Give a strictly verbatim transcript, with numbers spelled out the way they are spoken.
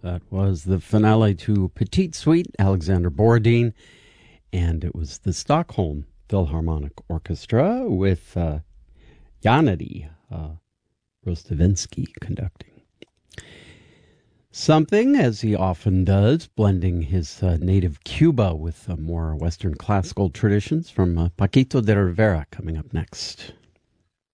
That was the finale to Petite Suite, Alexander Borodin, and it was the Stockholm Philharmonic Orchestra with uh, Yanity uh, Rostavinsky conducting. Something, as he often does, blending his uh, native Cuba with uh, more Western classical traditions from uh, Paquito de Rivera coming up next.